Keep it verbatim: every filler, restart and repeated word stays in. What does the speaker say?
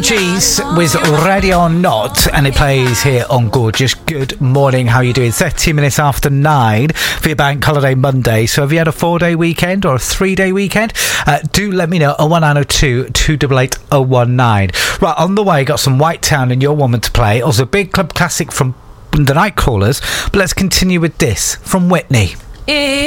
Gees with Ready or Not, and it plays here on Gorgeous. Good morning, how are you doing? thirty minutes after nine for your bank holiday Monday. So have you had a four-day weekend or a three-day weekend? Uh, do let me know. oh one nine oh two, two eight eight, oh one nine. Right, on the way, got some White Town and Your Woman to play. Also, a big club classic from the Nightcrawlers. But let's continue with this from Whitney.